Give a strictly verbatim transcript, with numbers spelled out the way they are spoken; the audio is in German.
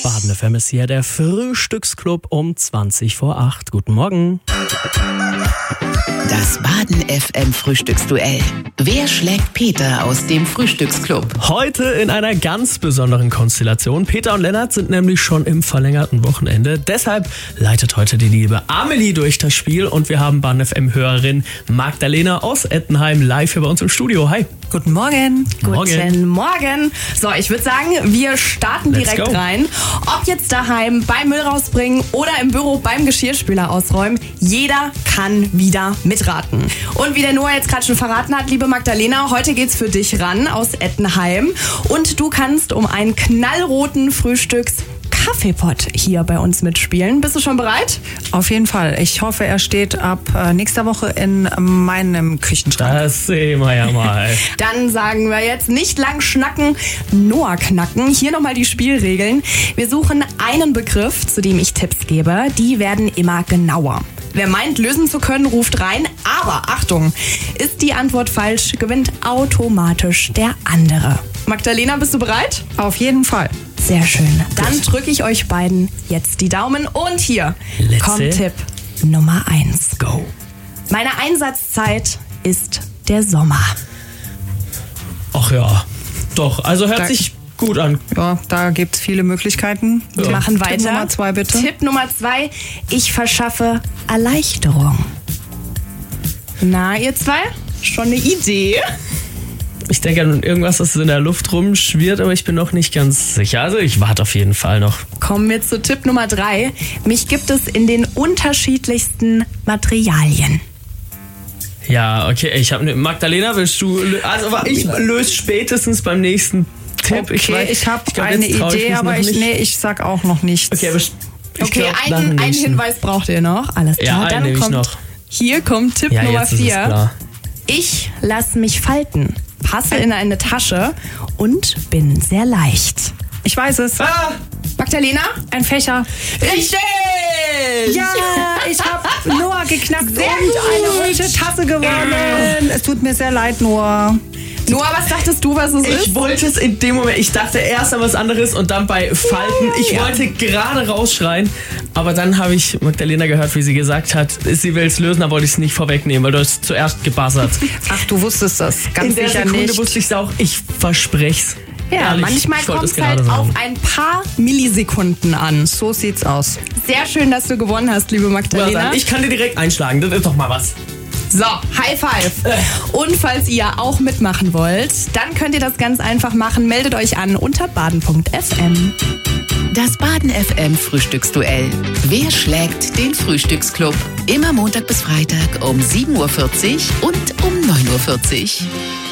Baden F M ist hier der Frühstücksclub um zwanzig vor acht. Guten Morgen. Das Baden F M Frühstücksduell. Wer schlägt Peter aus dem Frühstücksclub? Heute in einer ganz besonderen Konstellation. Peter und Lennart sind nämlich schon im verlängerten Wochenende. Deshalb leitet heute die liebe Amelie durch das Spiel und wir haben Baden F M-Hörerin Magdalena aus Ettenheim live hier bei uns im Studio. Hi. Guten Morgen. Morgen. Guten Morgen. So, ich würde sagen, wir starten Let's direkt go. rein. Ob jetzt daheim beim Müll rausbringen oder im Büro beim Geschirrspüler ausräumen, jeder kann wieder mitraten. Und wie der Noah jetzt gerade schon verraten hat, liebe Magdalena, heute geht's für dich ran aus Ettenheim. Und du kannst um einen knallroten Frühstücks Kaffeepott hier bei uns mitspielen. Bist du schon bereit? Auf jeden Fall. Ich hoffe, er steht ab äh, nächster Woche in meinem Küchenschrank. Das sehen wir ja mal. Dann sagen wir jetzt nicht lang schnacken, Noah knacken. Hier nochmal die Spielregeln. Wir suchen einen Begriff, zu dem ich Tipps gebe. Die werden immer genauer. Wer meint, lösen zu können, ruft rein. Aber Achtung, ist die Antwort falsch, gewinnt automatisch der andere. Magdalena, bist du bereit? Auf jeden Fall. Sehr schön. Dann drücke ich euch beiden jetzt die Daumen. Und hier Let's kommt see. Tipp Nummer eins. Go. Meine Einsatzzeit ist der Sommer. Ach ja, doch. Also hört Da- sich gut an. Ja, da gibt es viele Möglichkeiten. Wir machen weiter. Tipp Nummer zwei, bitte. Tipp Nummer zwei. Ich verschaffe Erleichterung. Na, ihr zwei? Schon eine Idee? Ich denke an irgendwas, das in der Luft rumschwirrt, aber ich bin noch nicht ganz sicher. Also ich warte auf jeden Fall noch. Kommen wir zu Tipp Nummer drei. Mich gibt es in den unterschiedlichsten Materialien. Ja, okay, ich habe ne, Magdalena, willst du, lö- also aber ich löse spätestens beim nächsten Tipp. Okay, ich weiß, ich habe glaub, eine jetzt trau ich Idee, mich aber noch ich, nicht. nee, ich sag auch noch nichts. Okay, aber ich Okay, glaub, nach dem einen, einen nächsten. Hinweis braucht ihr noch. Alles Ja, klar. einen Dann nehme ich kommt, noch. Hier kommt Tipp Ja, Nummer jetzt ist es vier. klar. Ich lasse mich falten, passe in eine Tasche und bin sehr leicht. Ich weiß es. Ah, Magdalena? Ein Fächer. Richtig! Ja, ich habe Noah geknackt Sehr und gut. eine rote Tasse gewonnen. Es tut mir sehr leid, Noah. Noah, was dachtest du, was es ich ist? wollte es in dem Moment, ich dachte erst an was anderes und dann bei Falten. Ich Ja. wollte gerade rausschreien, aber dann habe ich Magdalena gehört, wie sie gesagt hat, sie will es lösen, da wollte ich es nicht vorwegnehmen, weil du hast zuerst gebuzzert. Ach, du wusstest das ganz In der sicher Sekunde nicht. wusste ich es auch, ich versprech's. Ja, Ehrlich, manchmal ich wollte kommt es es gerade halt sagen. auf ein paar Millisekunden an. So sieht's aus. Sehr schön, dass du gewonnen hast, liebe Well Magdalena. done. Ich kann dir direkt einschlagen, das ist doch mal was. So, High Five. Und falls ihr auch mitmachen wollt, dann könnt ihr das ganz einfach machen. Meldet euch an unter baden punkt f m. Das Baden F M Frühstücksduell. Wer schlägt den Frühstücksclub? Immer Montag bis Freitag um sieben Uhr vierzig und um neun Uhr vierzig.